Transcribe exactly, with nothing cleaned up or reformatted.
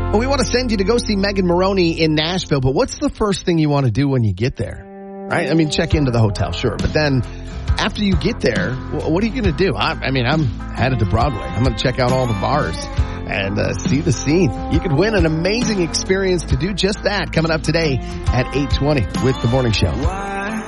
Well, we want to send you to go see Megan Moroney in Nashville, but what's the first thing you want to do when you get there? Right? I mean, check into the hotel, sure. But then after you get there, what are you going to do? I, I mean, I'm headed to Broadway. I'm going to check out all the bars and uh, see the scene. You could win an amazing experience to do just that coming up today at eight twenty with The Morning Show.